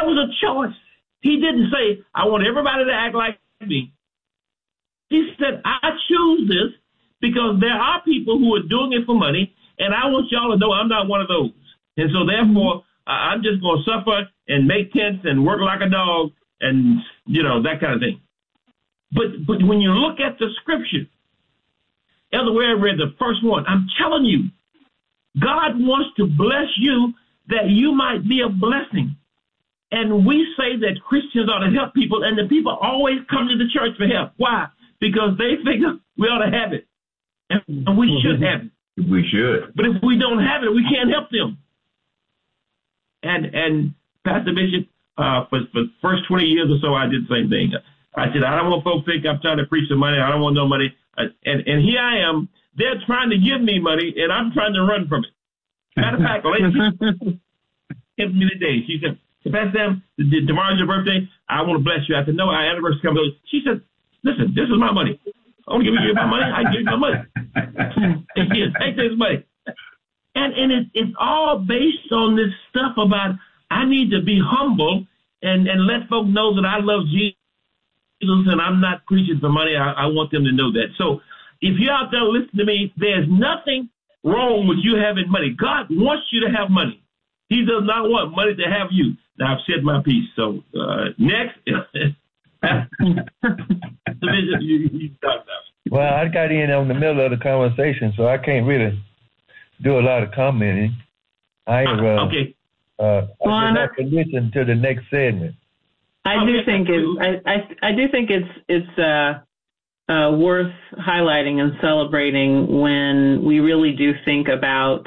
That was a choice. He didn't say, I want everybody to act like me. He said, I choose this because there are people who are doing it for money, and I want y'all to know I'm not one of those. And so therefore, I'm just going to suffer and make tents and work like a dog and, that kind of thing. But when you look at the scripture, Elder Ware read the first one. I'm telling you, God wants to bless you that you might be a blessing. And we say that Christians ought to help people, and the people always come to the church for help. Why? Because they figure we ought to have it. And we should have it. We should. But if we don't have it, we can't help them. And Pastor Bishop, for the first 20 years or so, I did the same thing. I said, I don't want folks to think I'm trying to preach some money. I don't want no money. And here I am. They're trying to give me money, and I'm trying to run from it. Matter of fact, a lady came to me today. She said, Pastor Sam, tomorrow's your birthday. I want to bless you. I said, no, our anniversary comes. She said, listen, this is my money. I want to give you my money. I give you my money. And she said, take this money. And it's all based on this stuff about I need to be humble and let folks know that I love Jesus and I'm not preaching for money. I want them to know that. So if you're out there listening to me, there's nothing wrong with you having money. God wants you to have money. He does not want money to have you. Now, I've said my piece. So next. Well, I got in on the middle of the conversation, so I can't really do a lot of commenting. Okay. I have to listen to the next segment. I do think it's worth highlighting and celebrating when we really do think about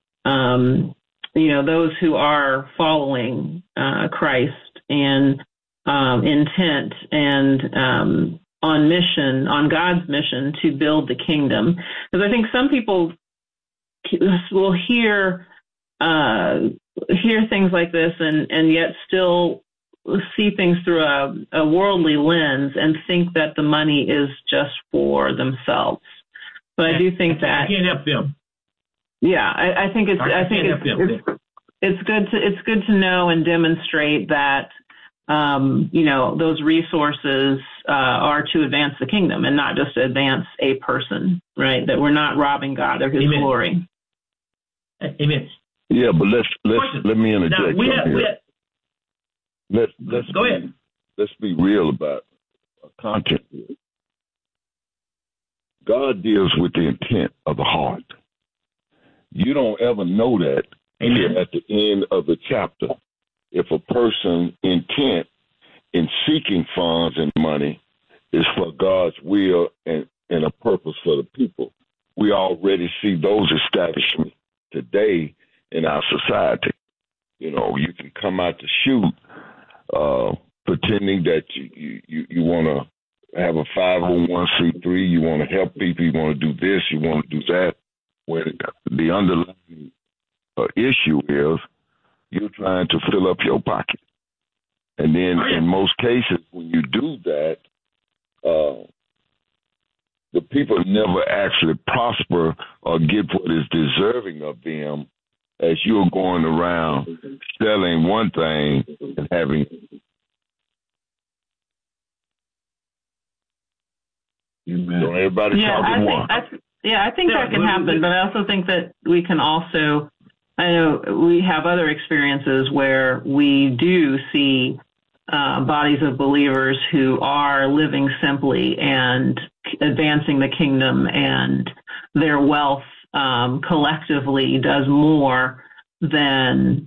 those who are following Christ and intent and on mission, on God's mission to build the kingdom. Because I think some people will hear things like this and yet still see things through a worldly lens and think that the money is just for themselves. But I do think that I can't help them. Yeah, I think it's good to know and demonstrate that those resources are to advance the kingdom and not just to advance a person, right? That we're not robbing God of His Amen. glory. Amen. Yeah, but let me interject. Let's go ahead. Let's be real about content. God deals with the intent of the heart. You don't ever know that at the end of the chapter. If a person's intent in seeking funds and money is for God's will and a purpose for the people, we already see those establishments today in our society. You can come out to shoot pretending that you want to have a 501c3, you want to help people, you want to do this, you want to do that, when the underlying issue is you're trying to fill up your pocket. And then in most cases, when you do that, the people never actually prosper or get what is deserving of them as you're going around selling one thing and having. Don't everybody talk at once. I think that can happen, but I also think that we can also, I know we have other experiences where we do see bodies of believers who are living simply and advancing the kingdom, and their wealth collectively does more than,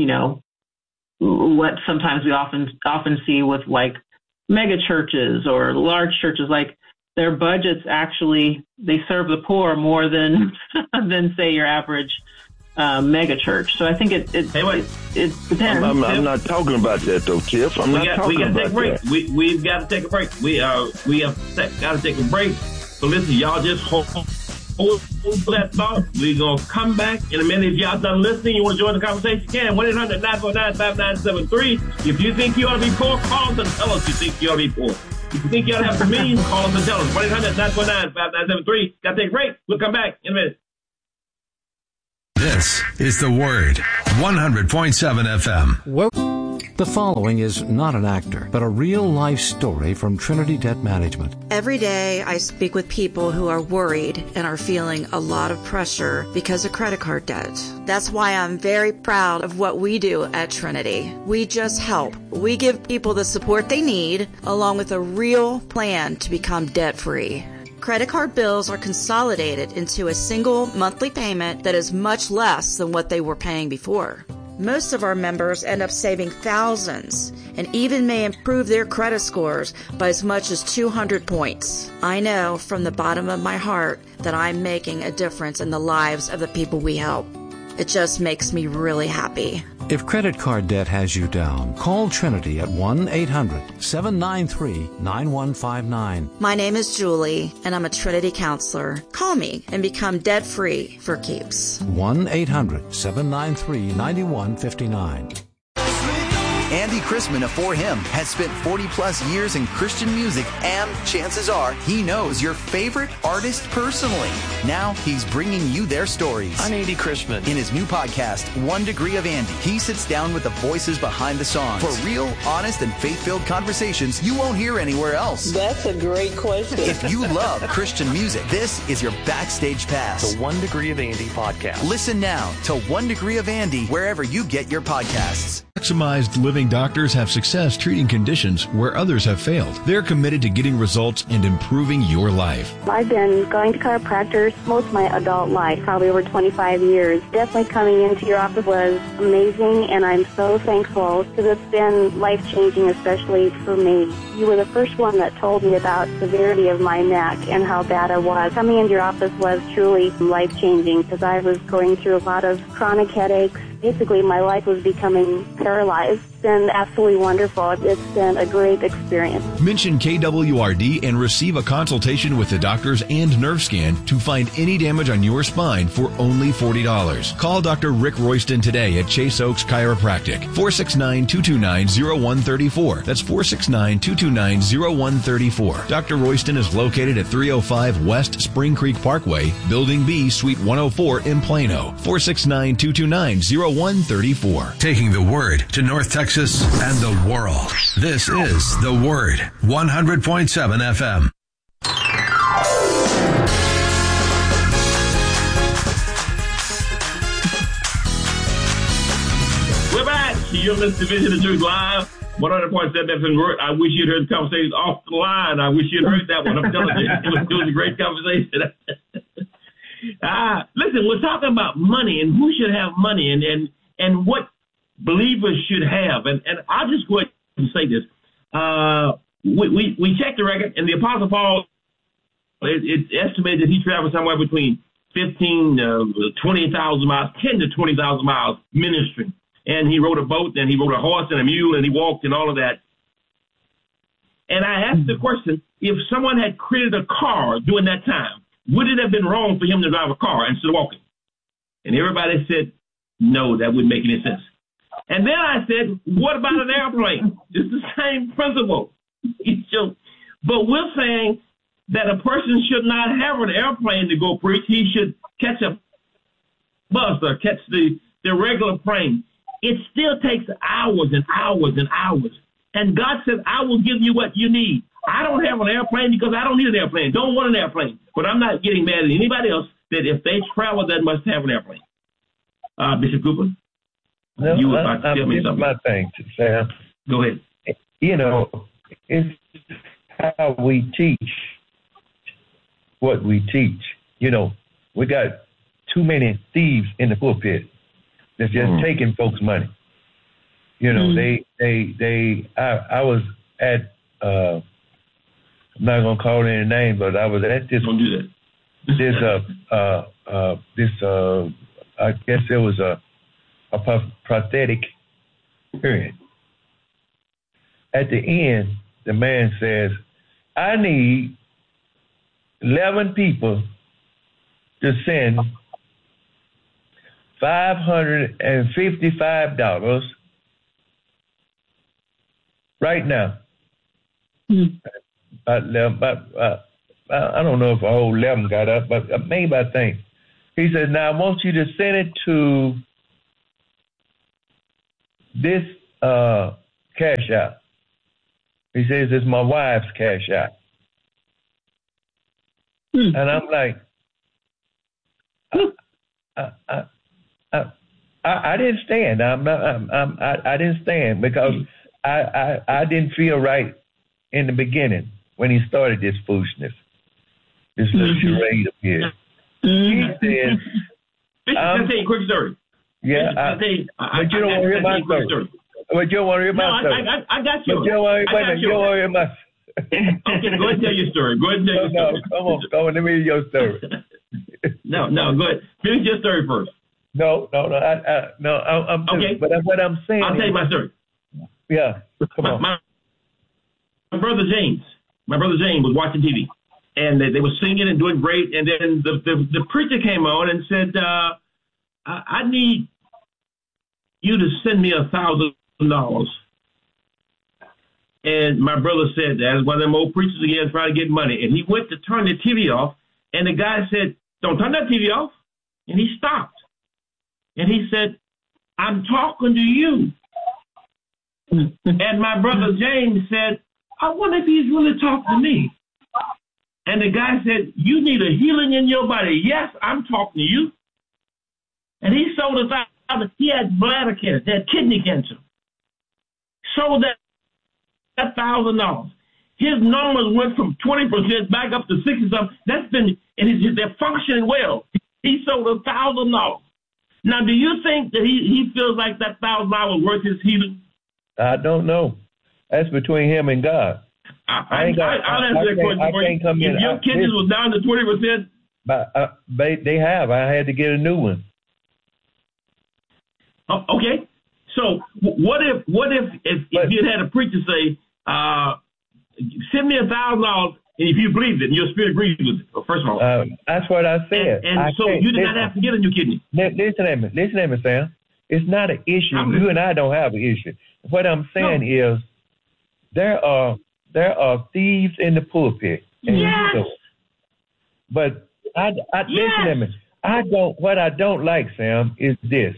what sometimes we often see with like mega churches or large churches. Like, their budgets actually, they serve the poor more than say your average mega church. So I think it depends. I'm not talking about that though, Tiff. We got to take a break. We've got to take a break. We have got to take a break. So listen, y'all just hold that thought. We're going to come back in a minute. If y'all done listening, you want to join the conversation, you can. 1-800-949-5973. If you think you ought to be poor, call us and tell us you think you ought to be poor. If you think you ought to have some means, call us and tell us. 1-800-949-5973. Got to take a break. We'll come back in a minute. This is The Word, 100.7 FM. Whoa. The following is not an actor, but a real-life story from Trinity Debt Management. Every day I speak with people who are worried and are feeling a lot of pressure because of credit card debt. That's why I'm very proud of what we do at Trinity. We just help. We give people the support they need, along with a real plan to become debt-free. Credit card bills are consolidated into a single monthly payment that is much less than what they were paying before. Most of our members end up saving thousands and even may improve their credit scores by as much as 200 points. I know from the bottom of my heart that I'm making a difference in the lives of the people we help. It just makes me really happy. If credit card debt has you down, call Trinity at 1-800-793-9159. My name is Julie, and I'm a Trinity counselor. Call me and become debt-free for keeps. 1-800-793-9159. Andy Chrisman of For Him has spent 40-plus years in Christian music, and chances are he knows your favorite artist personally. Now he's bringing you their stories. I'm Andy Chrisman. In his new podcast, 1 Degree of Andy, he sits down with the voices behind the songs for real, honest, and faith-filled conversations you won't hear anywhere else. That's a great question. If you love Christian music, this is your backstage pass. The 1 Degree of Andy podcast. Listen now to 1 Degree of Andy wherever you get your podcasts. Maximized Living doctors have success treating conditions where others have failed. They're committed to getting results and improving your life. I've been going to chiropractors most of my adult life, probably over 25 years. Definitely coming into your office was amazing, and I'm so thankful because it's been life-changing, especially for me. You were the first one that told me about the severity of my neck and how bad it was. Coming into your office was truly life-changing because I was going through a lot of chronic headaches. Basically, my life was becoming paralyzed. It's been absolutely wonderful. It's been a great experience. Mention KWRD and receive a consultation with the doctors and nerve scan to find any damage on your spine for only $40. Call Dr. Rick Royston today at Chase Oaks Chiropractic, 469-229-0134. That's 469-229-0134. Dr. Royston is located at 305 West Spring Creek Parkway, Building B, Suite 104 in Plano, 469-229-0134. Taking the Word to North Texas and the world. This is The Word, 100.7 FM. We're back. You're listening to Vision of Truth Live, 100.7 FM Word. I wish you'd heard the conversation off the line. I wish you'd heard that one. I'm telling you, it was a great conversation. Listen, we're talking about money and who should have money and what believers should have. And I'll just go ahead and say this. We checked the record, and the Apostle Paul, it's estimated that he traveled somewhere between 15 to 20,000 miles, 10 to 20,000 miles ministering. And he rode a boat, and he rode a horse and a mule, and he walked and all of that. And I asked the question, if someone had created a car during that time, would it have been wrong for him to drive a car instead of walking? And everybody said, no, that wouldn't make any sense. And then I said, what about an airplane? It's the same principle. But we're saying that a person should not have an airplane to go preach. He should catch a bus or catch the regular plane. It still takes hours and hours and hours. And God said, I will give you what you need. I don't have an airplane because I don't need an airplane. Don't want an airplane. But I'm not getting mad at anybody else that if they travel, they must have an airplane. Bishop Cooper? No, you were about to tell me something. My thing, Sam. Go ahead. You know, it's how we teach what we teach. You know, we got too many thieves in the pulpit that's just taking folks' money. You know, I was at, I'm not going to call any name, but I was at this. Don't do that. I guess it was a prophetic period. At the end, the man says, I need 11 people to send $555 right now. I don't know if a whole 11 got up, but maybe I think. He said, now I want you to send it to this cash out. He says, it's my wife's cash out. And I'm like, I didn't stand. I didn't stand because I didn't feel right in the beginning when he started this foolishness, this little charade of his. He said, Bishop, can I tell you a quick story? Yeah, but you don't want to hear my story. But you don't want to hear my story. I got you. But you don't want to hear my story. Okay, go ahead and tell your story. Go ahead and tell your story. Come on, let me hear your story. No, go ahead. Finish your story first. No. I'm okay. But what I'm saying, I'll tell you my story. Yeah, come on. My brother James was watching TV, and they were singing and doing great. And then the preacher came on and said, "I need you to send me $1,000." And my brother said, "That's one of them old preachers again trying to get money." And he went to turn the TV off, and the guy said, "Don't turn that TV off." And he stopped. And he said, "I'm talking to you." And my brother James said, "I wonder if he's really talking to me." And the guy said, "You need a healing in your body." "Yes, I'm talking to you." And he sold $1,000. He had bladder cancer, he had kidney cancer. Sold that $1,000. His numbers went from 20% back up to 60-something. That's been, and they're functioning well. He sold $1,000. Now, do you think that he feels like that $1,000 worth his healing? I don't know. That's between him and God. I'll answer that question for you. If your kidneys was down to 20%? But they have. I had to get a new one. Okay. So what if you had a preacher say, "Send me $1,000," and if you believe it and your spirit agrees with it, first of all, that's what I said. And so you did not have to get a new kidney. Listen at me, Sam. It's not an issue. You and I don't have an issue. What I'm saying is, there are thieves in the pulpit. Yes. But listen at me. What I don't like, Sam, is this.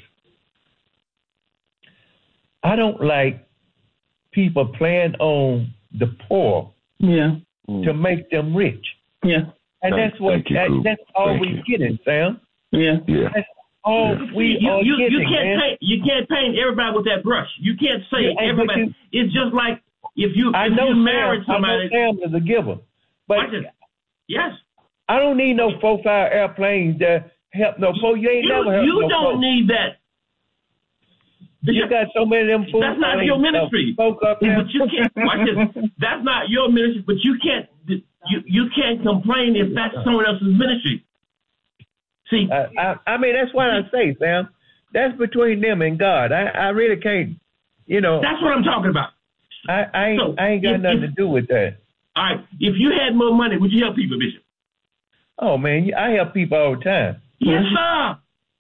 I don't like people playing on the poor to make them rich. Yeah. And that's all we're getting, Sam. Yeah. That's all we are getting. You can't paint everybody with that brush. You can't say everybody. It's just like if you married somebody. I know Sam is a giver. But yes. I don't need no 4-5 airplanes to help no poor. You ain't never helped no poor. You don't need that. You got so many of them fools. That's not your ministry. Spoke up there. But you can't. Watch this. That's not your ministry. But you can't complain if that's someone else's ministry. See, I mean that's what I say, Sam. That's between them and God. I really can't. That's what I'm talking about. I ain't got nothing to do with that. All right. If you had more money, would you help people, Bishop? Oh man, I help people all the time. Yes, sir.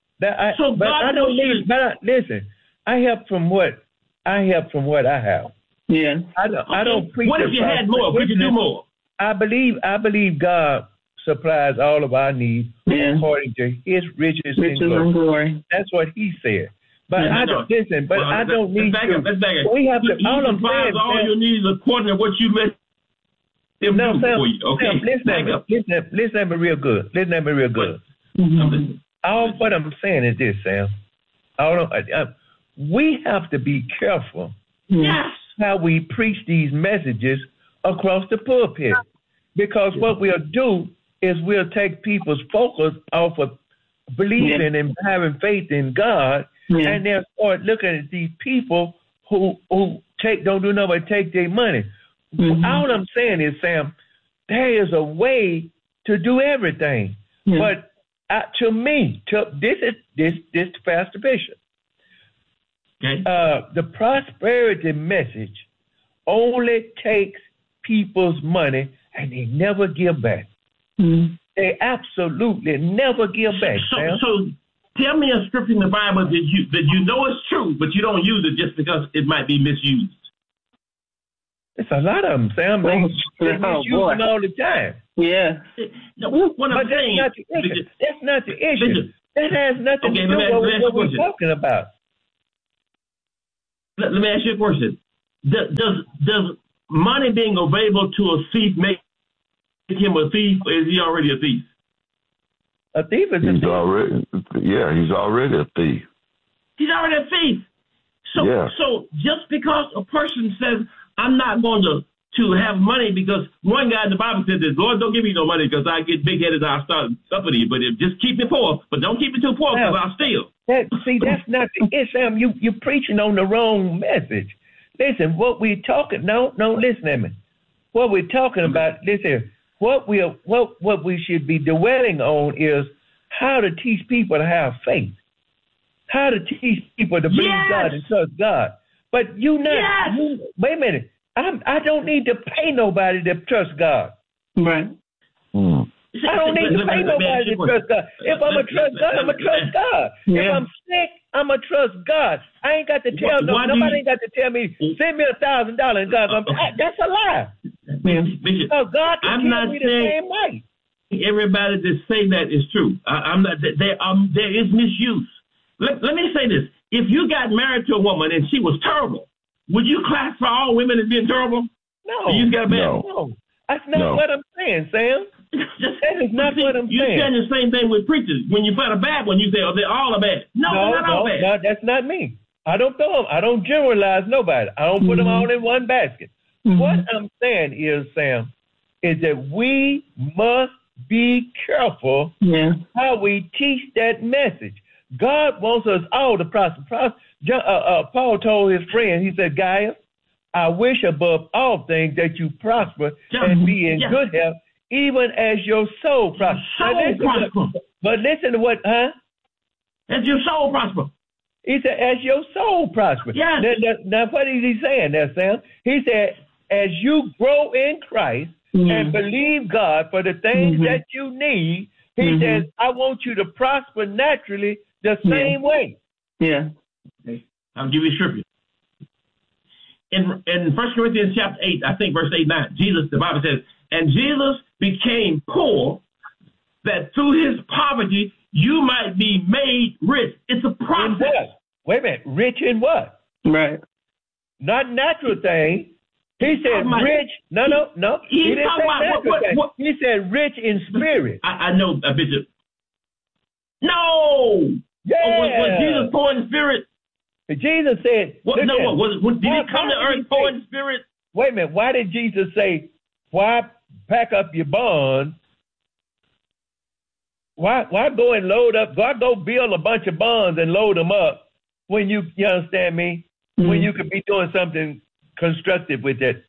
Listen. I help from what I have. Yeah. I don't preach. What if you had more? Would you do more? I believe God supplies all of our needs according to His riches and glory. That's what He said. But I don't listen. But I don't need to. Let's back up. We have to. He supplies all your needs according to what you let him do for you. Okay. Listen at me real good. Mm-hmm. All what I'm saying is this, Sam. We have to be careful how we preach these messages across the pulpit. Because what we'll do is we'll take people's focus off of believing and having faith in God, and they'll start looking at these people who don't do nothing but take their money. Mm-hmm. All I'm saying is, Sam, there is a way to do everything. But to me, this is Pastor Bishop. Okay. The prosperity message only takes people's money and they never give back. Mm-hmm. They absolutely never give back. So tell me a scripture in the Bible that you know is true, but you don't use it just because it might be misused. It's a lot of them, Sam. They misuse them all the time. Yeah. What I'm saying, that's not the issue. That has nothing to do with what we're talking about. Let me ask you a question. does money being available to a thief make him a thief, or is he already a thief? A thief is a thief. He's already a thief. He's already a thief. So just because a person says, I'm not going to have money, because one guy in the Bible said this, Lord, don't give me no money because I get big-headed and I'll start uppity, but just keep me poor, but don't keep me too poor because I'll steal. That's not the issue. You're preaching on the wrong message. Listen, what we're talking, no, listen to me. What we're talking about, listen, what we should be dwelling on is how to teach people to have faith, how to teach people to believe God and trust God. But wait a minute. I don't need to pay nobody to trust God. Right. I don't need to pay nobody to trust God. If I'm a trust God, I'm a trust God. Yeah. If I'm sick, I'm a trust God. I ain't got to tell nobody ain't got to tell me, send me $1,000 and God. That's a lie. Bishop, God can I'm me the same way. Everybody that say that is true. I'm not. There is misuse. Let me say this: if you got married to a woman and she was terrible, would you classify all women as being terrible? No. You got a bad. No. That's not what I'm saying, Sam. That is not what I'm saying. You're saying the same thing with preachers. When you find a bad one, you say, "Oh, they're all bad." No, they're not all bad. No, that's not me. I don't throw them. I don't generalize nobody. I don't put them all in one basket. What I'm saying is, Sam, is that we must be careful how we teach that message. God wants us all to prosper. Paul told his friend, he said, Gaius, I wish above all things that you prosper and be in good health, even as your soul prospers. But listen to what, As your soul prosper. He said, as your soul prospers. Yes. Now, what is he saying there, Sam? He said, as you grow in Christ and believe God for the things that you need, he says, I want you to prosper naturally the same way. Yeah. Okay. I'll give you a scripture. In 1 Corinthians chapter 8, I think verse 8-9, the Bible says, and Jesus became poor that through his poverty you might be made rich. It's a process. In what? Wait a minute. Rich in what? Right. Not natural thing. He said rich. No. He didn't say natural thing. He said rich in spirit. I know, Bishop. No. Yeah. Was Jesus poor in spirit? Jesus said. Did he come to earth poor in spirit? Wait a minute. Why did Jesus say, why pack up your bonds? Why go and load up? Why go build a bunch of bonds and load them up when you understand me? When you could be doing something constructive with it.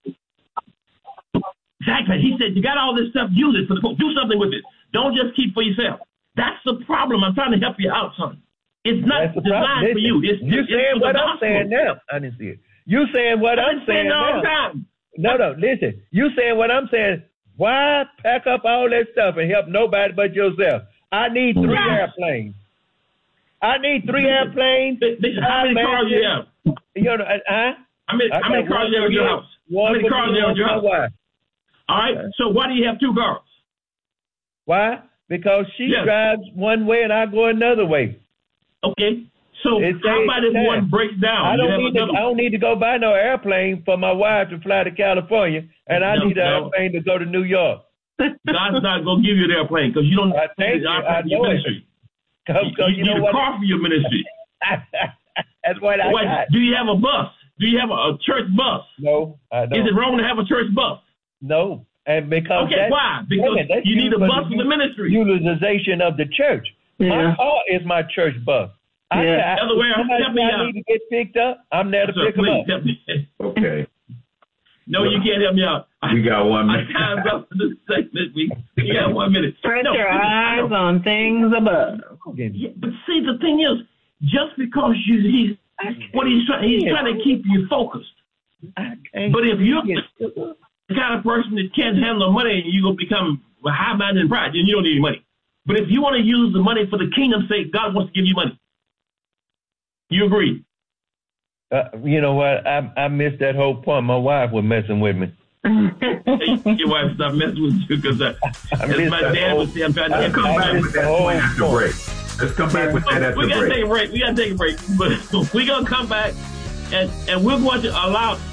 Exactly. He said, you got all this stuff, use it for the folk. Do something with it. Don't just keep for yourself. That's the problem. I'm trying to help you out, son. It's not designed for you. You're saying what I'm saying now. I didn't see it. You saying what I'm saying now. No, listen. You saying what I'm saying. Why pack up all that stuff and help nobody but yourself? I need 3 airplanes. I need 3 airplanes. How many cars you have? You know, how many cars you have in your house? How many cars you have in your house? All right. So why do you have 2 cars? Why? Because she drives one way and I go another way. Okay. So how about if one breaks down? I don't need to go buy no airplane for my wife to fly to California, and I need an airplane to go to New York. God's not going to give you the airplane because you don't operate your ministry. You need a car for your ministry. That's what I got. Do you have a bus? Do you have a church bus? No, I don't. Is it wrong to have a church bus? No. And because why? Because you need a bus for the ministry. Utilization of the church. Yeah. My car is my church bus. Help me out. Need to get picked up. I'm there to pick them up. Help me. Okay. No, you can't help me out. We got 1 minute. Time's up for this segment. We got 1 minute. Put your eyes on things above. Yeah, but see, the thing is, just because he's trying to keep you focused. But if you're the kind of person that can't handle money, you're going to become high-minded and pride, then you don't need any money. But if you want to use the money for the kingdom's sake, God wants to give you money. You agree? You know what? I missed that whole point. My wife was messing with me. Your wife stopped messing with you because as my dad would say, I'm trying to come back with that point after break. Let's come back with that after break. We got to take a break. But we're going to come back and we're going to allow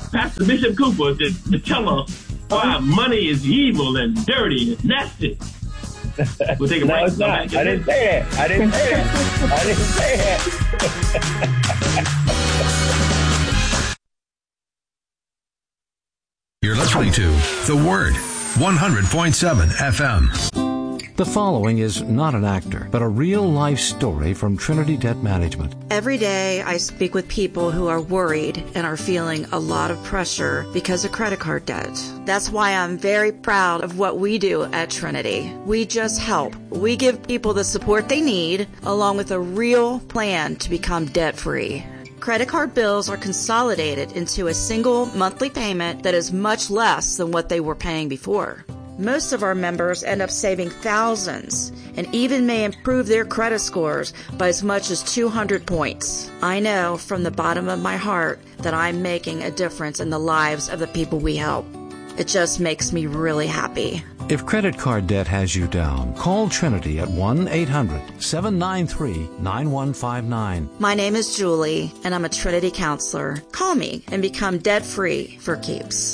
Pastor Bishop Cooper to tell us why money is evil and dirty and nasty. We'll take a break. No, it's not. I didn't say that. I didn't say that. You're listening to The Word, 100.7 FM. The following is not an actor, but a real-life story from Trinity Debt Management. Every day, I speak with people who are worried and are feeling a lot of pressure because of credit card debt. That's why I'm very proud of what we do at Trinity. We just help. We give people the support they need, along with a real plan to become debt-free. Credit card bills are consolidated into a single monthly payment that is much less than what they were paying before. Most of our members end up saving thousands and even may improve their credit scores by as much as 200 points. I know from the bottom of my heart that I'm making a difference in the lives of the people we help. It just makes me really happy. If credit card debt has you down, call Trinity at 1-800-793-9159. My name is Julie, and I'm a Trinity counselor. Call me and become debt-free for keeps.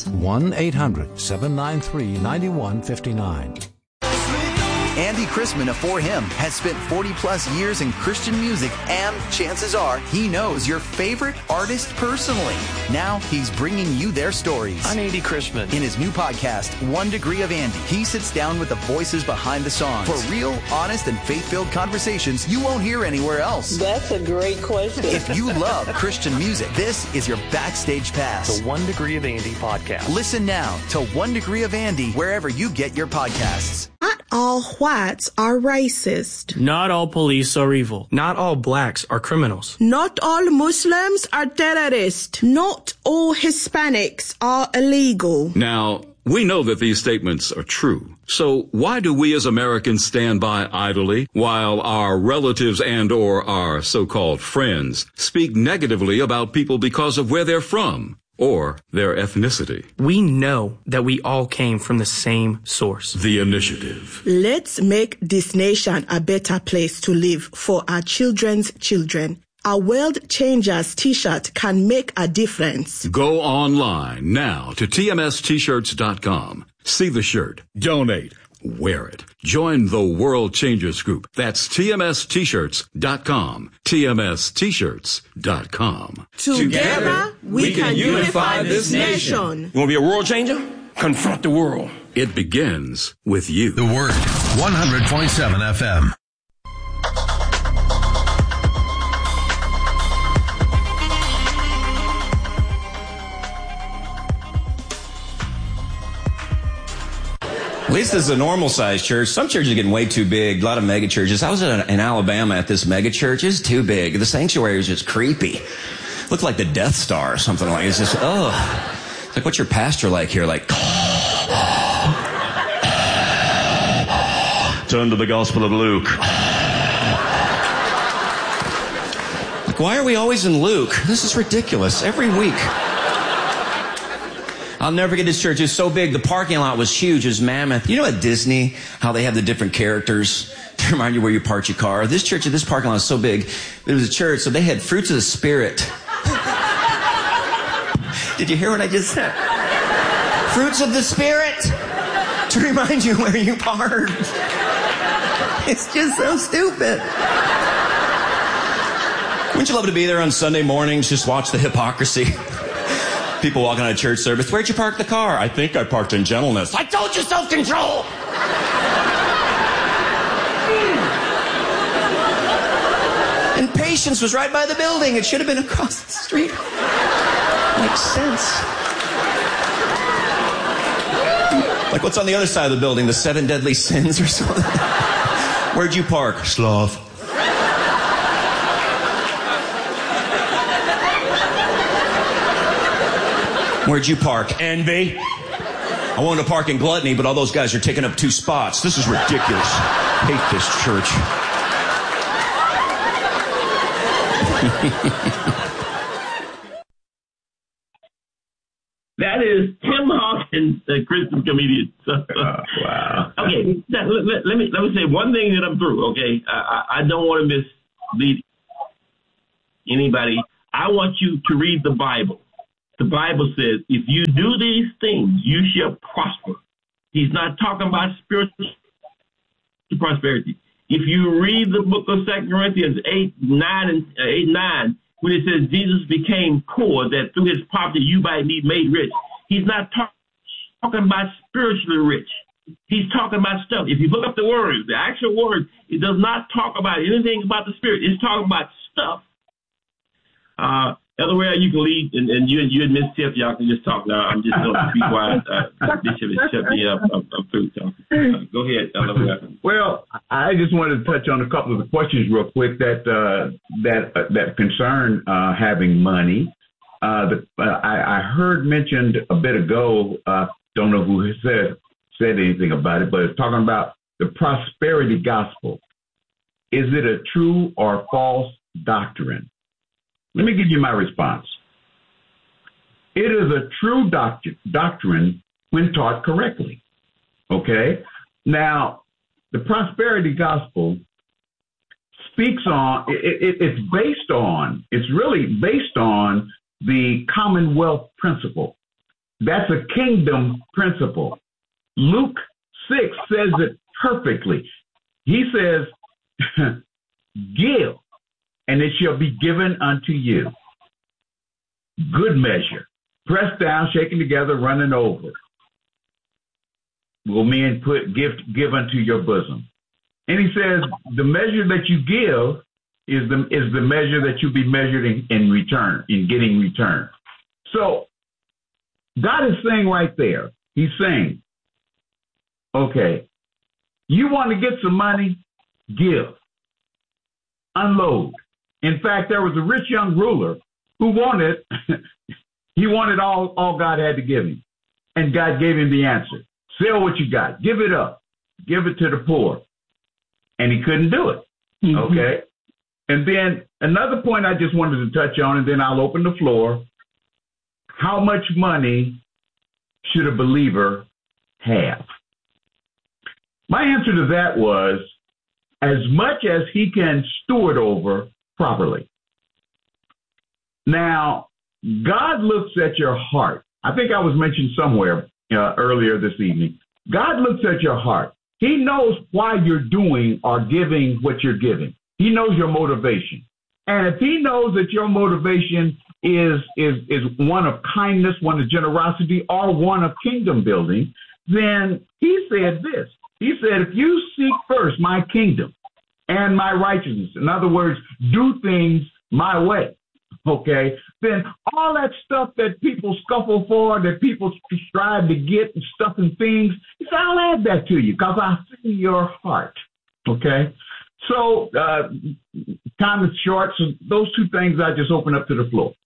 1-800-793-9159. Andy Chrisman of For Him has spent 40-plus years in Christian music, and chances are he knows your favorite artist personally. Now he's bringing you their stories. I'm Andy Chrisman. In his new podcast, 1 Degree of Andy, he sits down with the voices behind the songs for real, honest, and faith-filled conversations you won't hear anywhere else. That's a great question. If you love Christian music, this is your backstage pass. The 1 Degree of Andy podcast. Listen now to 1 Degree of Andy wherever you get your podcasts. Not all whites are racist. Not all police are evil. Not all blacks are criminals. Not all Muslims are terrorists. Not all Hispanics are illegal. Now, we know that these statements are true. So why do we as Americans stand by idly while our relatives and or our so-called friends speak negatively about people because of where they're from or their ethnicity? We know that we all came from the same source. The Initiative. Let's make this nation a better place to live for our children's children. A World Changers t-shirt can make a difference. Go online now to tmst-shirts.com. See the shirt. Donate. Wear it. Join the World Changers group. That's tmst-shirts.com. tmst-shirts.com. Together, we can unify this nation. You want to be a world changer? Confront the world. It begins with you. The Word, 100.7 FM. At least this is a normal-sized church. Some churches are getting way too big, a lot of mega churches. I was in Alabama at this mega church. It's too big. The sanctuary is just creepy. Looked like the Death Star or something like it. It's just, It's like, what's your pastor like here? Like, turn to the Gospel of Luke. Like, why are we always in Luke? This is ridiculous. Every week. I'll never forget this church. It was so big. The parking lot was huge. It was mammoth. You know at Disney, how they have the different characters to remind you where you park your car? This church, this parking lot was so big. It was a church, so they had fruits of the Spirit. Did you hear what I just said? Fruits of the Spirit to remind you where you parked. It's just so stupid. Wouldn't you love to be there on Sunday mornings, just watch the hypocrisy? People walking out of church service. Where'd you park the car? I think I parked in gentleness. I told you self-control! And Patience was right by the building. It should have been across the street. Makes sense. Like what's on the other side of the building? The 7 deadly sins or something? Where'd you park? Sloth. Where'd you park? Envy. I wanted to park in Gluttony, but all those guys are taking up 2 spots. This is ridiculous. Hate this church. That is Tim Hawkins, a Christian comedian. Wow. Okay, let me say one thing that I'm through. Okay, I don't want to mislead anybody. I want you to read the Bible. The Bible says, if you do these things, you shall prosper. He's not talking about spiritual prosperity. If you read the book of 2 Corinthians 8:9, when it says Jesus became poor, that through his poverty you might be made rich, he's not talking about spiritually rich. He's talking about stuff. If you look up the word, the actual word, it does not talk about anything about the spirit. It's talking about stuff. Otherwise, you can lead, and you and Miss Tiff, y'all can just talk now. I'm just going to be quiet. Bishop has shut me up. I'm through talking. Go ahead. Well, I just wanted to touch on a couple of the questions real quick that concern having money. I heard mentioned a bit ago. Don't know who said anything about it, but it's talking about the prosperity gospel. Is it a true or false doctrine? Let me give you my response. It is a true doctrine when taught correctly. Okay? Now, the prosperity gospel speaks on, it's really based on the Commonwealth principle. That's a kingdom principle. Luke 6 says it perfectly. He says, give, and it shall be given unto you. Good measure, pressed down, shaken together, running over. Will men give unto your bosom. And he says, the measure that you give is the measure that you'll be measured in return, in getting return. So God is saying right there, he's saying, okay, you want to get some money? Give. Unload. In fact, there was a rich young ruler who wanted all God had to give him. And God gave him the answer. Sell what you got. Give it up. Give it to the poor. And he couldn't do it. Mm-hmm. Okay? And then another point I just wanted to touch on, and then I'll open the floor. How much money should a believer have? My answer to that was as much as he can steward over properly. Now, God looks at your heart. I think I was mentioned somewhere earlier this evening. God looks at your heart. He knows why you're doing or giving what you're giving. He knows your motivation. And if he knows that your motivation is one of kindness, one of generosity, or one of kingdom building, then he said this. He said, if you seek first my kingdom and my righteousness, in other words, do things my way, okay, then all that stuff that people scuffle for, that people strive to get and stuff and things, he said, I'll add that to you because I see your heart, okay? So time is short, so those two things I just open up to the floor.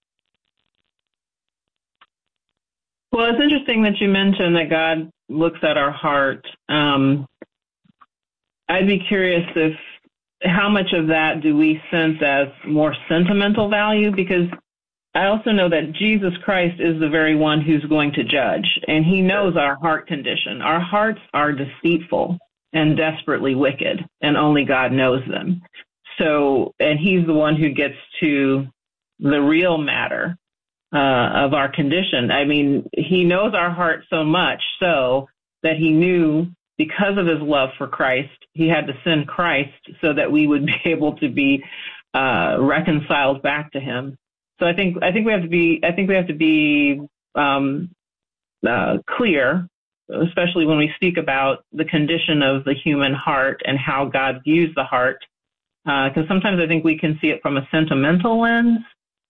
Well, it's interesting that you mentioned that God looks at our heart. I'd be curious how much of that do we sense as more sentimental value? Because I also know that Jesus Christ is the very one who's going to judge, and he knows our heart condition. Our hearts are deceitful and desperately wicked, and only God knows them. So, and he's the one who gets to the real matter of our condition. I mean, he knows our heart so much so that he knew because of his love for Christ, he had to send Christ so that we would be able to be reconciled back to him. So I think we have to be clear, especially when we speak about the condition of the human heart and how God views the heart, because sometimes I think we can see it from a sentimental lens.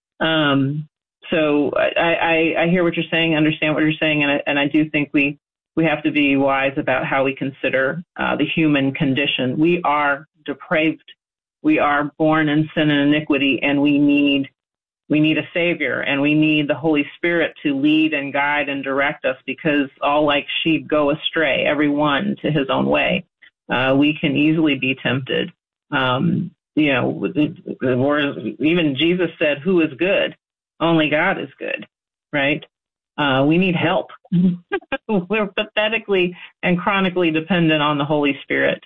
So I hear what you're saying, understand what you're saying, and I do think we have to be wise about how we consider the human condition. We are depraved. We are born in sin and iniquity, and we need a Savior, and we need the Holy Spirit to lead and guide and direct us, because all like sheep go astray, every one to his own way. We can easily be tempted. Even Jesus said, "Who is good? Only God is good," right? We need help. We're pathetically and chronically dependent on the Holy Spirit.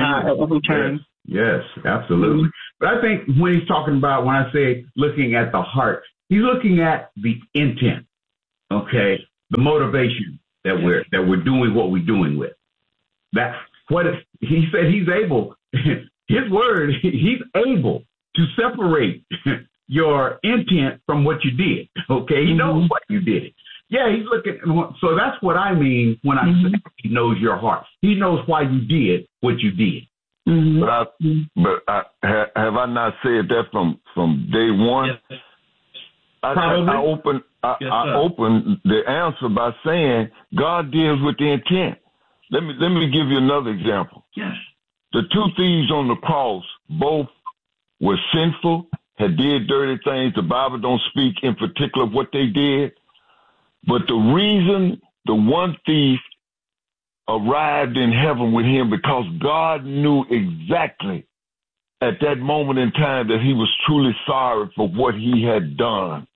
Yes, absolutely. But I think when he's talking about, when I say looking at the heart, he's looking at the intent. Okay, the motivation that we're doing what we're doing with. That's what he said. He's able. His word. He's able to separate your intent from what you did. Okay, he knows what you did. Yeah, he's looking. So that's what I mean when I say he knows your heart. He knows why you did what you did. But have I not said that from day one? Yes. I open the answer by saying God deals with the intent. Let me give you another example. Yes. The two thieves on the cross both were sinful, had did dirty things. The Bible don't speak in particular what they did. But the reason the one thief arrived in heaven with him, because God knew exactly at that moment in time that he was truly sorry for what he had done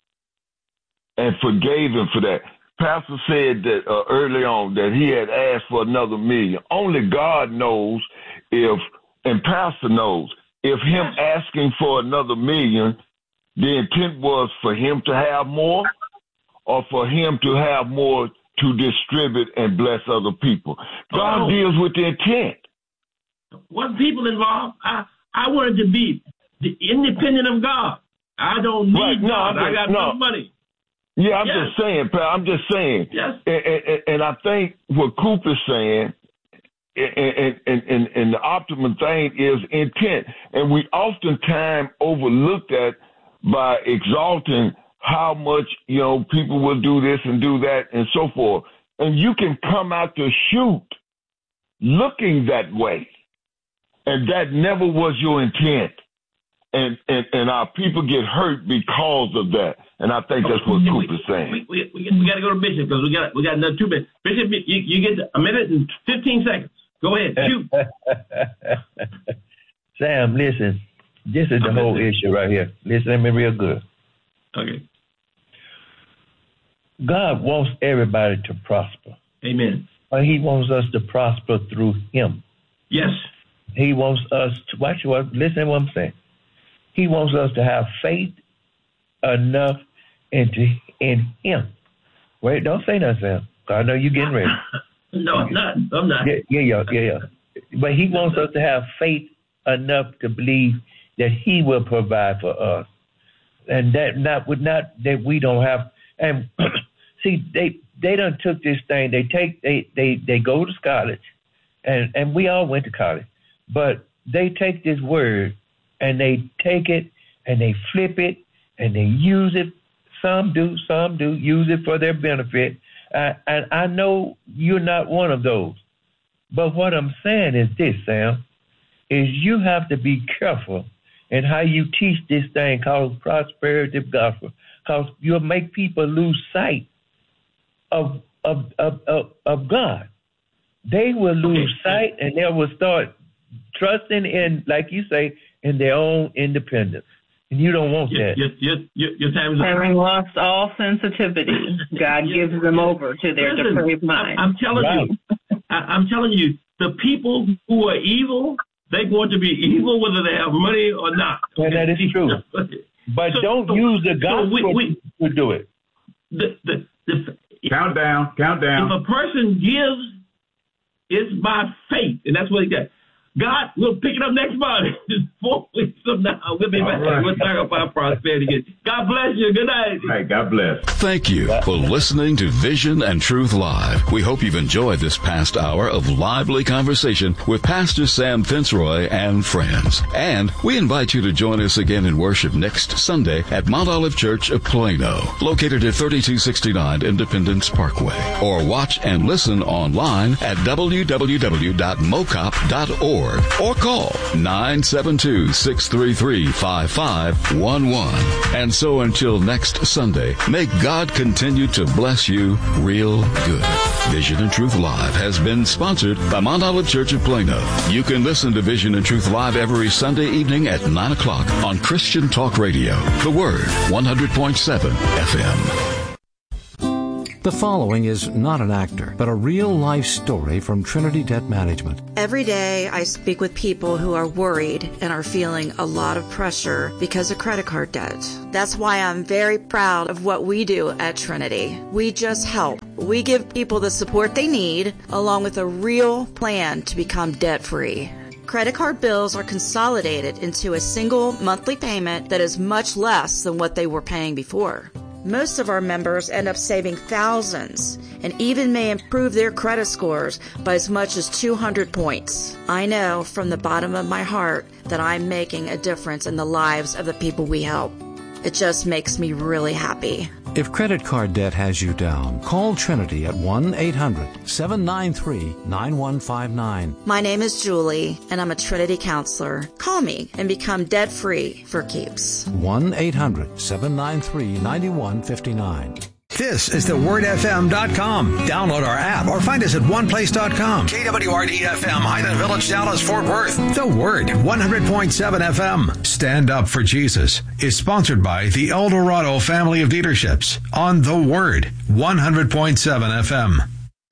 and forgave him for that. Pastor said that early on that he had asked for another million. Only God knows and Pastor knows, if him asking for another million, the intent was for him to have more or for him to have more to distribute and bless other people. God deals with the intent. What people involved? I wanted to be independent of God. I don't need God. I got no money. Yeah, I'm just saying, pal. I'm just saying. Yes. And I think what Coop is saying, and the optimum thing is intent. And we oftentimes overlook that by exalting how much, people will do this and do that and so forth. And you can come out the chute looking that way. And that never was your intent. And our people get hurt because of that. And I think that's what Coop is saying. We got to go to Bishop because we got another 2 minutes. Bishop, you get a minute and 15 seconds. Go ahead. Shoot. Sam, listen. This is the whole issue right here. Listen to me real good. Okay. God wants everybody to prosper. Amen. But he wants us to prosper through him. Yes. He wants us to, listen to what I'm saying. He wants us to have faith enough in him. Wait, don't say nothing, Sam. I know you're getting ready. No, I'm not. Yeah. But he wants us to have faith enough to believe that he will provide for us. And that we don't have. And see, they done took this thing. They go to college, and we all went to college, but they take this word and they take it and they flip it and they use it. Some do use it for their benefit. And I know you're not one of those. But what I'm saying is this, Sam, is you have to be careful in how you teach this thing called prosperity gospel, because you'll make people lose sight of God. They will lose sight, and they will start trusting in, like you say, in their own independence. And you don't want that. Your time is up. Having lost all sensitivity, God gives them over to their depraved mind. I'm telling you, the people who are evil, they're going to be evil whether they have money or not. Okay? And that is true. But don't use the gospel to do it. Count down. If a person gives, it's by faith, and that's what he got. God, we'll pick it up next month. 4 weeks from now, we'll be back. Right. We'll talk about prosperity again. God bless you. Good night. All right, God bless. Thank you for listening to Vision and Truth Live. We hope you've enjoyed this past hour of lively conversation with Pastor Sam Fitzroy and friends. And we invite you to join us again in worship next Sunday at Mount Olive Church of Plano, located at 3269 Independence Parkway. Or watch and listen online at www.mocop.org. Or call 972-633-5511. And so until next Sunday, may God continue to bless you real good. Vision and Truth Live has been sponsored by Mount Olive Church of Plano. You can listen to Vision and Truth Live every Sunday evening at 9 o'clock on Christian Talk Radio. The Word, 100.7 FM. The following is not an actor, but a real-life story from Trinity Debt Management. Every day I speak with people who are worried and are feeling a lot of pressure because of credit card debt. That's why I'm very proud of what we do at Trinity. We just help. We give people the support they need, along with a real plan to become debt-free. Credit card bills are consolidated into a single monthly payment that is much less than what they were paying before. Most of our members end up saving thousands and even may improve their credit scores by as much as 200 points. I know from the bottom of my heart that I'm making a difference in the lives of the people we help. It just makes me really happy. If credit card debt has you down, call Trinity at 1-800-793-9159. My name is Julie, and I'm a Trinity counselor. Call me and become debt-free for keeps. 1-800-793-9159. This is thewordfm.com. Download our app or find us at oneplace.com. KWRD-FM, Highland Village, Dallas, Fort Worth. The Word, 100.7 FM. Stand Up for Jesus is sponsored by the El Dorado Family of Dealerships on The Word, 100.7 FM.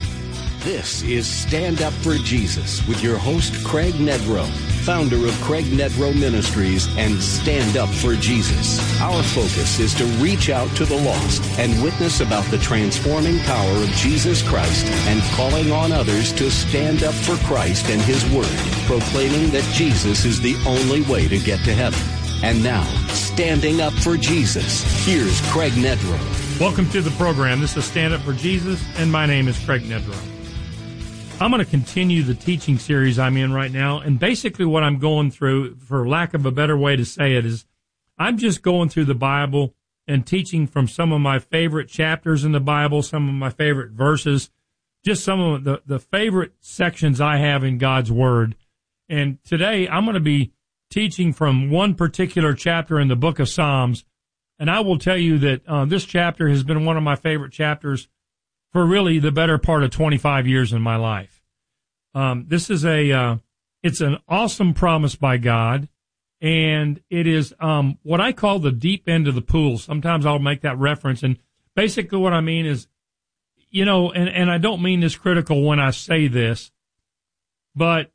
This is Stand Up for Jesus with your host, Craig Nedrow, founder of Craig Nedrow Ministries and Stand Up for Jesus. Our focus is to reach out to the lost and witness about the transforming power of Jesus Christ and calling on others to stand up for Christ and His Word, proclaiming that Jesus is the only way to get to heaven. And now, standing up for Jesus, here's Craig Nedrow. Welcome to the program. This is Stand Up for Jesus, and my name is Craig Nedrow. I'm going to continue the teaching series I'm in right now, and basically what I'm going through, for lack of a better way to say it, is I'm just going through the Bible and teaching from some of my favorite chapters in the Bible, some of my favorite verses, just some of the favorite sections I have in God's Word. And today I'm going to be teaching from one particular chapter in the book of Psalms, and I will tell you that this chapter has been one of my favorite chapters for really the better part of 25 years in my life. This is it's an awesome promise by God, and it is what I call the deep end of the pool. Sometimes I'll make that reference, and basically what I mean is, you know, and I don't mean this critical when I say this, but,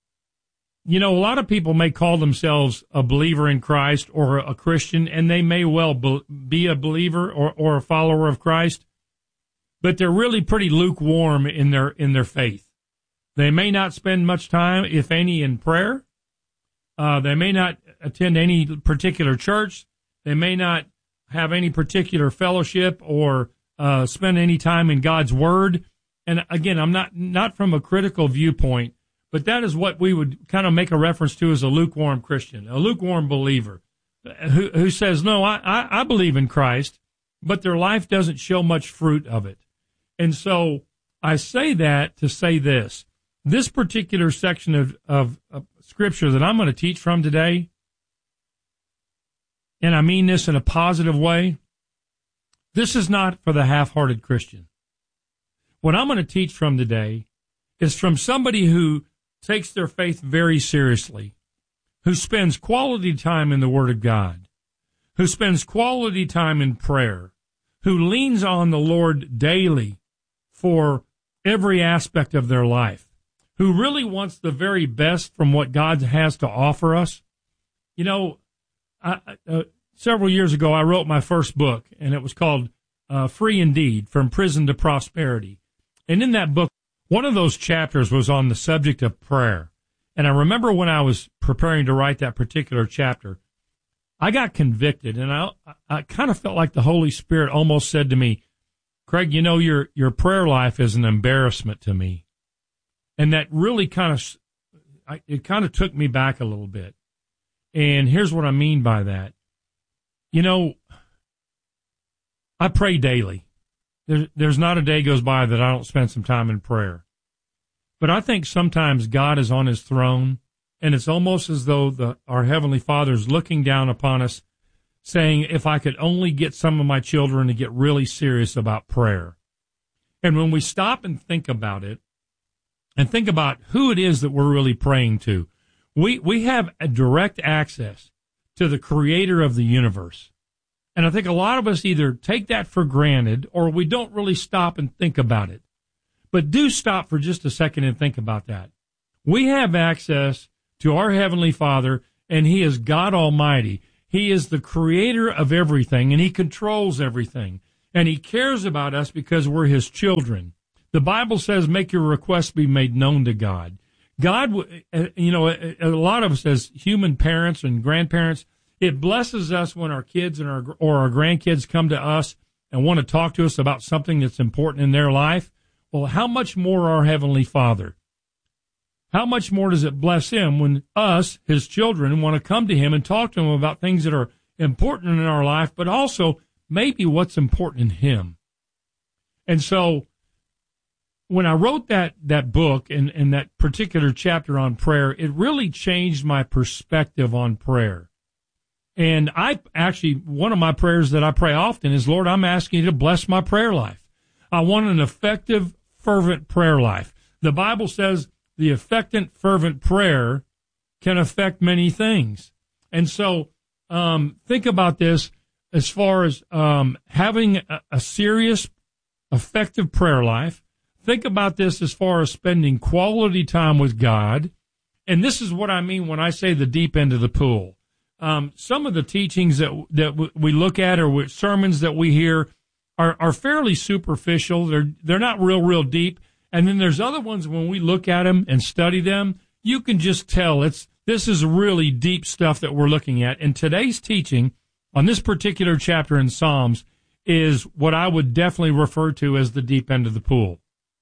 you know, a lot of people may call themselves a believer in Christ or a Christian, and they may well be a believer or a follower of Christ, but they're really pretty lukewarm in their faith. They may not spend much time, if any, in prayer. They may not attend any particular church. They may not have any particular fellowship or spend any time in God's Word. And again, I'm not from a critical viewpoint, but that is what we would kind of make a reference to as a lukewarm Christian, a lukewarm believer who says, no, I believe in Christ, but their life doesn't show much fruit of it. And so I say that to say this. This particular section of Scripture that I'm going to teach from today, and I mean this in a positive way, this is not for the half-hearted Christian. What I'm going to teach from today is from somebody who takes their faith very seriously, who spends quality time in the Word of God, who spends quality time in prayer, who leans on the Lord daily for every aspect of their life, who really wants the very best from what God has to offer us. You know, several years ago, I wrote my first book, and it was called Free Indeed, From Prison to Prosperity. And in that book, one of those chapters was on the subject of prayer. And I remember when I was preparing to write that particular chapter, I got convicted, and I kind of felt like the Holy Spirit almost said to me, Craig, you know, your prayer life is an embarrassment to me. And that really kind of took me back a little bit. And here's what I mean by that. You know, I pray daily. There's not a day goes by that I don't spend some time in prayer. But I think sometimes God is on His throne, and it's almost as though our Heavenly Father is looking down upon us, saying, if I could only get some of my children to get really serious about prayer. And when we stop and think about it, and think about who it is that we're really praying to, we have a direct access to the Creator of the universe. And I think a lot of us either take that for granted or we don't really stop and think about it. But do stop for just a second and think about that. We have access to our Heavenly Father, and He is God Almighty. He is the creator of everything, and He controls everything. And He cares about us because we're His children. The Bible says, make your requests be made known to God. God, you know, a lot of us as human parents and grandparents, it blesses us when our kids and our grandkids come to us and want to talk to us about something that's important in their life. Well, how much more our Heavenly Father? How much more does it bless Him when us, His children, want to come to Him and talk to Him about things that are important in our life, but also maybe what's important in Him? And so when I wrote that book and that particular chapter on prayer, it really changed my perspective on prayer. And one of my prayers that I pray often is, Lord, I'm asking you to bless my prayer life. I want an effective, fervent prayer life. The Bible says the effective, fervent prayer can affect many things. And so think about this as far as having a serious, effective prayer life. Think about this as far as spending quality time with God. And this is what I mean when I say the deep end of the pool. Some of the teachings that we look at or sermons that we hear are fairly superficial. They're not real deep. And then there's other ones when we look at them and study them, you can just tell this is really deep stuff that we're looking at. And today's teaching on this particular chapter in Psalms is what I would definitely refer to as the deep end of the pool.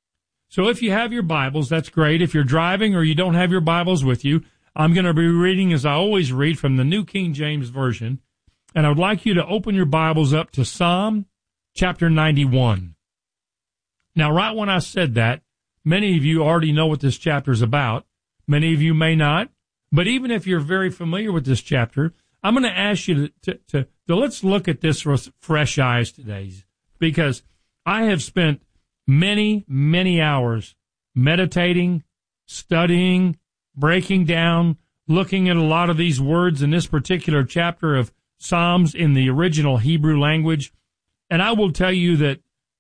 So if you have your Bibles, that's great. If you're driving or you don't have your Bibles with you, I'm going to be reading, as I always read, from the New King James Version. And I would like you to open your Bibles up to Psalm chapter 91. Now, right when I said that, many of you already know what this chapter is about. Many of you may not. But even if you're very familiar with this chapter, I'm going to ask you to let's look at this with fresh eyes today. Because I have spent many, many hours meditating, studying, breaking down, looking at a lot of these words in this particular chapter of Psalms in the original Hebrew language. And I will tell you that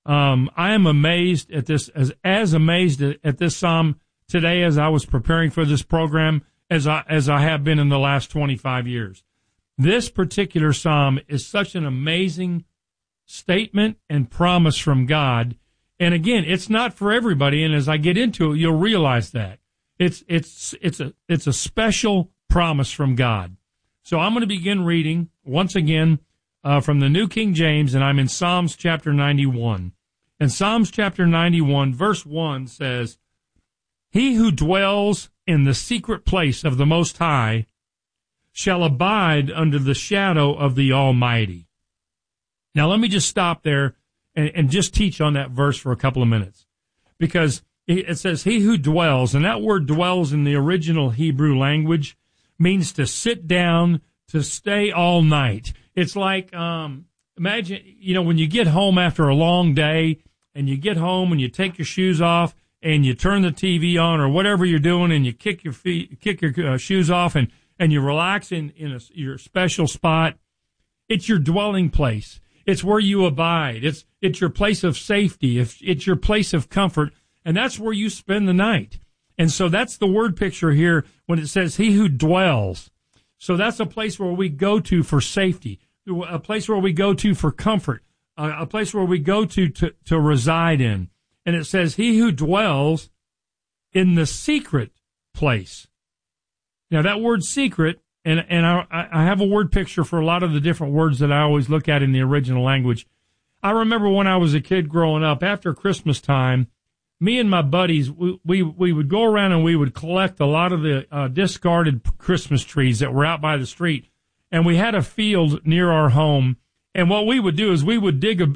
I am amazed at this, as amazed at this Psalm today as I was preparing for this program as I have been in the last 25 years. This particular Psalm is such an amazing statement and promise from God. And again, it's not for everybody. And as I get into it, you'll realize that. It's a special promise from God. So I'm going to begin reading once again from the New King James, and I'm in Psalms chapter 91. And Psalms chapter 91, verse 1 says, "He who dwells in the secret place of the Most High shall abide under the shadow of the Almighty." Now let me just stop there and just teach on that verse for a couple of minutes, because it says, he who dwells, and that word dwells in the original Hebrew language means to sit down, to stay all night. It's like, imagine, when you get home after a long day and you get home and you take your shoes off and you turn the TV on or whatever you're doing and you kick your shoes off and you relax in your special spot. It's your dwelling place. It's where you abide. It's your place of safety. It's your place of comfort. And that's where you spend the night. And so that's the word picture here when it says he who dwells. So that's a place where we go to for safety, a place where we go to for comfort, a place where we go to reside in. And it says he who dwells in the secret place. Now that word secret, and I have a word picture for a lot of the different words that I always look at in the original language. I remember when I was a kid growing up, after Christmas time, me and my buddies, we would go around and we would collect a lot of the discarded Christmas trees that were out by the street. And we had a field near our home. And what we would do is we would dig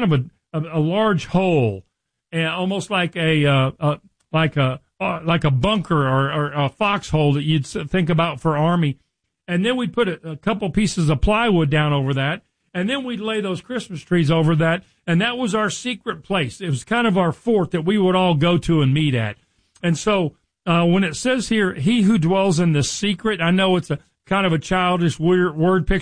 a large hole, and almost like a bunker or a foxhole that you'd think about for Army. And then we'd put a couple pieces of plywood down over that. And then we'd lay those Christmas trees over that, and that was our secret place. It was kind of our fort that we would all go to and meet at. And so when it says here, he who dwells in the secret, I know it's a kind of a childish word picture,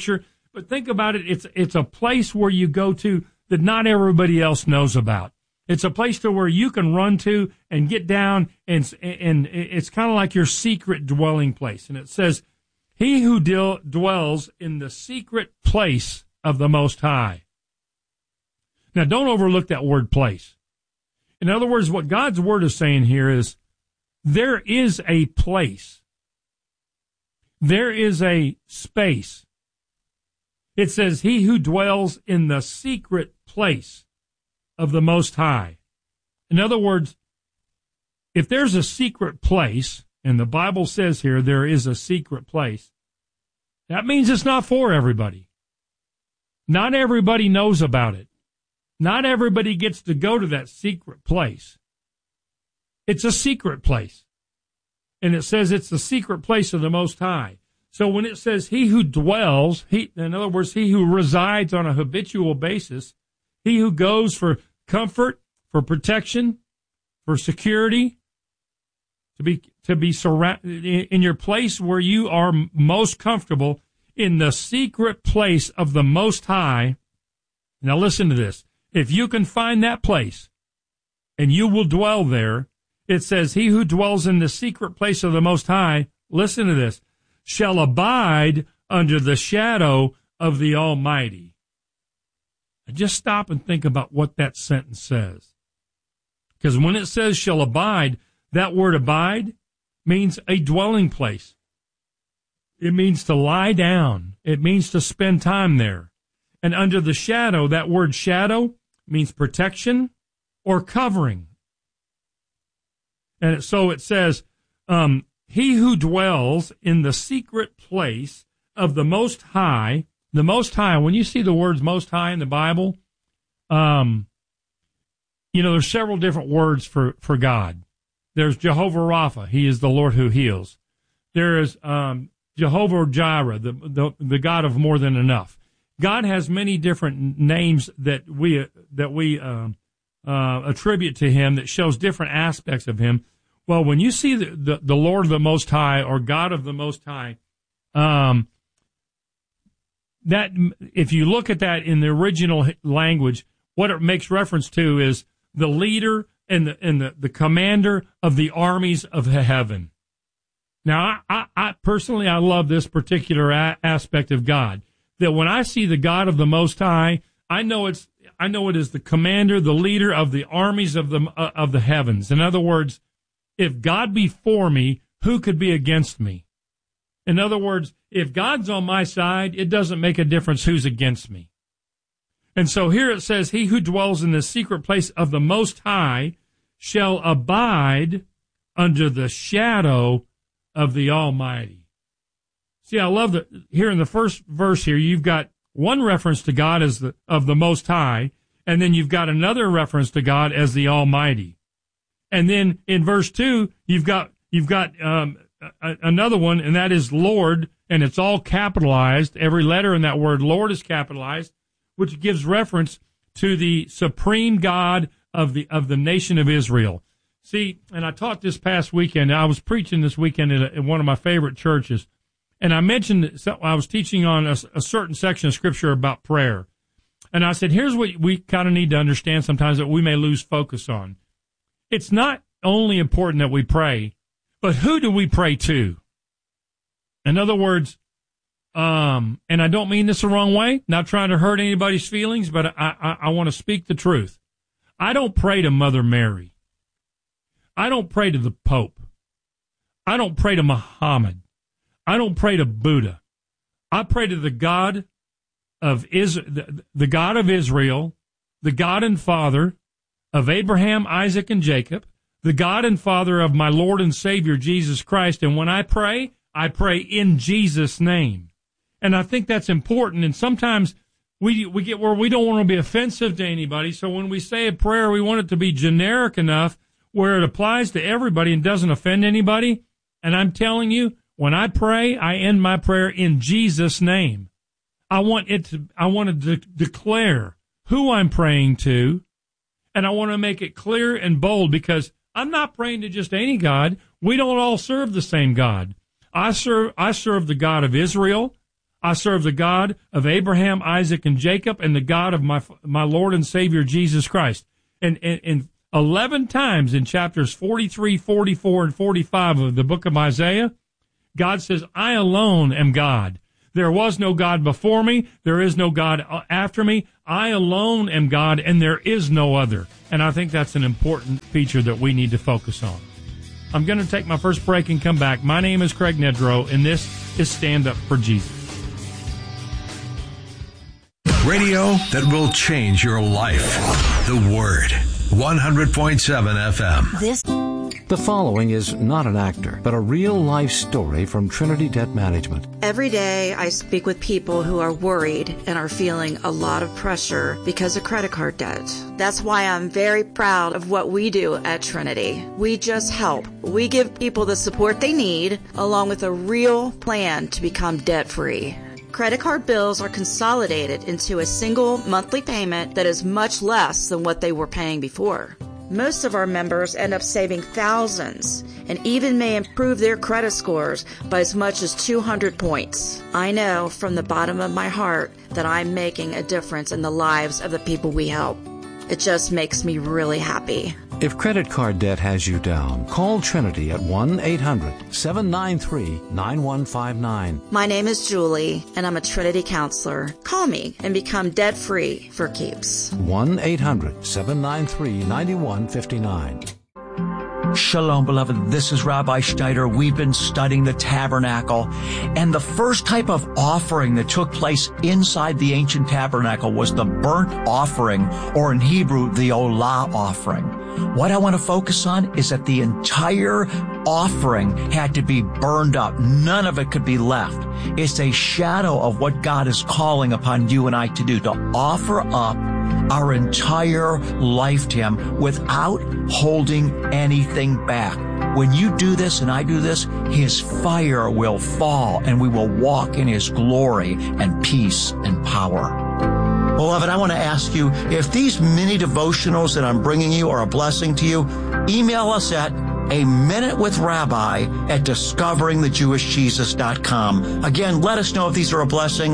But think about it. It's a place where you go to that not everybody else knows about. It's a place to where you can run to and get down, and it's kind of like your secret dwelling place. And it says, he who dwells in the secret place of the Most High. Now, don't overlook that word place. In other words, what God's word is saying here is there is a place. There is a space. It says, he who dwells in the secret place of the Most High. In other words, if there's a secret place, and the Bible says here there is a secret place, that means it's not for everybody. Not everybody knows about it. Not everybody gets to go to that secret place. It's a secret place. And it says it's the secret place of the Most High. So when it says he who dwells, in other words, he who resides on a habitual basis, he who goes for comfort, for protection, for security, to be surrounded in your place where you are most comfortable, in the secret place of the Most High. Now listen to this. If you can find that place and you will dwell there, it says, he who dwells in the secret place of the Most High, listen to this, shall abide under the shadow of the Almighty. Just stop and think about what that sentence says. Because when it says shall abide, that word abide means a dwelling place. It means to lie down. It means to spend time there. And under the shadow, that word shadow means protection or covering. And so it says, he who dwells in the secret place of the Most High, when you see the words Most High in the Bible, there's several different words for God. There's Jehovah Rapha. He is the Lord who heals. There is Jehovah Jireh, the God of more than enough. God has many different names that we attribute to him that shows different aspects of him. Well, when you see the Lord of the Most High or God of the Most High, that if you look at that in the original language, what it makes reference to is the leader and the commander of the armies of heaven. Now, I personally, I love this particular aspect of God. That when I see the God of the Most High, I know it is the commander, the leader of the armies of the heavens. In other words, if God be for me, who could be against me? In other words, if God's on my side, it doesn't make a difference who's against me. And so here it says, he who dwells in the secret place of the Most High shall abide under the shadow of the Almighty. See, I love that here in the first verse here, you've got one reference to God as of the Most High, and then you've got another reference to God as the Almighty. And then in verse 2, you've got another one, and that is Lord, and it's all capitalized. Every letter in that word Lord is capitalized, which gives reference to the supreme God of the nation of Israel. See, and I taught this past weekend. I was preaching this weekend in one of my favorite churches, and I mentioned I was teaching on a certain section of Scripture about prayer. And I said, here's what we kind of need to understand sometimes that we may lose focus on. It's not only important that we pray, but who do we pray to? In other words, and I don't mean this the wrong way, not trying to hurt anybody's feelings, but I want to speak the truth. I don't pray to Mother Mary. I don't pray to the Pope. I don't pray to Muhammad. I don't pray to Buddha. I pray to the God of the God of Israel, the God and Father of Abraham, Isaac, and Jacob, the God and Father of my Lord and Savior, Jesus Christ. And when I pray in Jesus' name. And I think that's important. And sometimes we get where we don't want to be offensive to anybody. So when we say a prayer, we want it to be generic enough where it applies to everybody and doesn't offend anybody. And I'm telling you, when I pray, I end my prayer in Jesus' name. I want to declare who I'm praying to, and I want to make it clear and bold because I'm not praying to just any God. We don't all serve the same God. I serve the God of Israel. I serve the God of Abraham, Isaac, and Jacob, and the God of my Lord and Savior, Jesus Christ. And 11 times in chapters 43, 44, and 45 of the book of Isaiah, God says, I alone am God. There was no God before me. There is no God after me. I alone am God, and there is no other. And I think that's an important feature that we need to focus on. I'm going to take my first break and come back. My name is Craig Nedrow, and this is Stand Up for Jesus. Radio that will change your life. The Word. 100.7 FM. The following is not an actor, but a real-life story from Trinity Debt Management. Every day I speak with people who are worried and are feeling a lot of pressure because of credit card debt. That's why I'm very proud of what we do at Trinity. We just help. We give people the support they need, along with a real plan to become debt-free. Credit card bills are consolidated into a single monthly payment that is much less than what they were paying before. Most of our members end up saving thousands and even may improve their credit scores by as much as 200 points. I know from the bottom of my heart that I'm making a difference in the lives of the people we help. It just makes me really happy. If credit card debt has you down, call Trinity at 1-800-793-9159. My name is Julie, and I'm a Trinity counselor. Call me and become debt-free for keeps. 1-800-793-9159. Shalom, beloved. This is Rabbi Schneider. We've been studying the tabernacle, and the first type of offering that took place inside the ancient tabernacle was the burnt offering, or in Hebrew, the Olah offering. What I want to focus on is that the entire offering had to be burned up. None of it could be left. It's a shadow of what God is calling upon you and I to do, to offer up our entire life to Him without holding anything back. When you do this and I do this, His fire will fall and we will walk in His glory and peace and power. Beloved, I want to ask you, if these mini devotionals that I'm bringing you are a blessing to you, email us at aminutewithrabbi@discoveringthejewishjesus.com. Again, let us know if these are a blessing.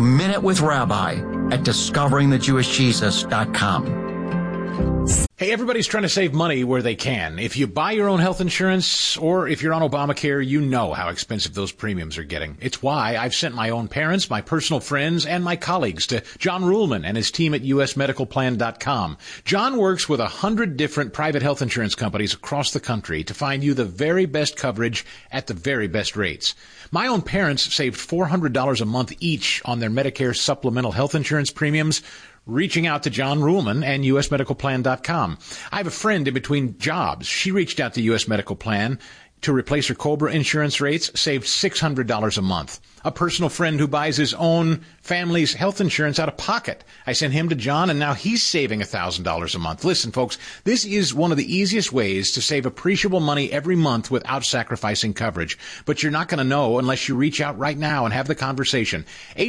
aminutewithrabbi@discoveringthejewishjesus.com. Hey, everybody's trying to save money where they can. If you buy your own health insurance or if you're on Obamacare, you know how expensive those premiums are getting. It's why I've sent my own parents, my personal friends, and my colleagues to John Ruhlman and his team at usmedicalplan.com. John works with 100 different private health insurance companies across the country to find you the very best coverage at the very best rates. My own parents saved $400 a month each on their Medicare supplemental health insurance premiums, reaching out to John Ruhlman and usmedicalplan.com. I have a friend in between jobs. She reached out to US Medical Plan to replace her COBRA insurance rates, saved $600 a month. A personal friend who buys his own family's health insurance out of pocket. I sent him to John, and now he's saving $1,000 a month. Listen, folks, this is one of the easiest ways to save appreciable money every month without sacrificing coverage. But you're not going to know unless you reach out right now and have the conversation.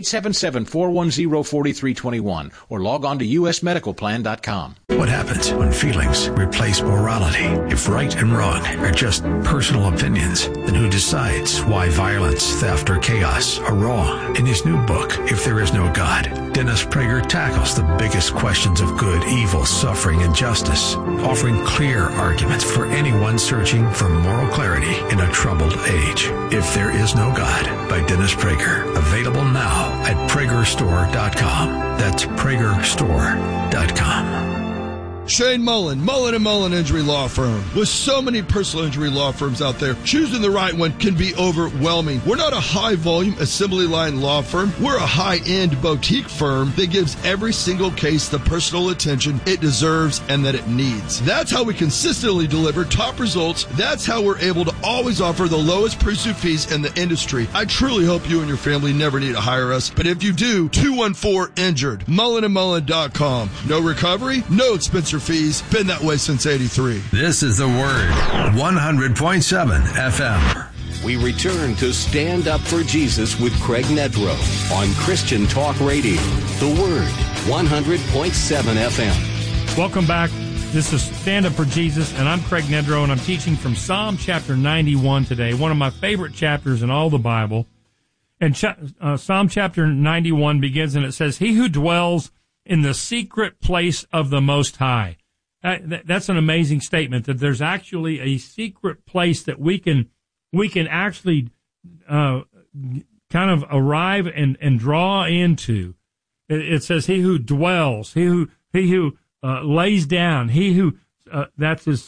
877-410-4321 or log on to usmedicalplan.com. What happens when feelings replace morality? If right and wrong are just personal opinions, then who decides why violence, theft, or chaos are wrong? In his new book, If There Is No God, Dennis Prager tackles the biggest questions of good, evil, suffering, and justice, offering clear arguments for anyone searching for moral clarity in a troubled age. If There Is No God by Dennis Prager, available now at PragerStore.com. That's PragerStore.com. Shane Mullen, Mullen & Mullen Injury Law Firm. With so many personal injury law firms out there, choosing the right one can be overwhelming. We're not a high-volume assembly line law firm. We're a high-end boutique firm that gives every single case the personal attention it deserves and that it needs. That's how we consistently deliver top results. That's how we're able to always offer the lowest pre-suit fees in the industry. I truly hope you and your family never need to hire us, but if you do, 214-INJURED, mullenandmullen.com. No recovery, no expense or fees. Been that way since 83. This is The Word, 100.7 FM. We return to Stand Up for Jesus with Craig Nedrow on Christian Talk Radio. The Word, 100.7 FM. Welcome back. This is Stand Up for Jesus, and I'm Craig Nedrow, and I'm teaching from Psalm chapter 91 today, one of my favorite chapters in all the Bible. And Psalm chapter 91 begins, and it says, "He who dwells in the secret place of the Most High." That's an amazing statement, that there's actually a secret place that we can actually kind of arrive and draw into. It says, "He who dwells," he who lays down, he who that's his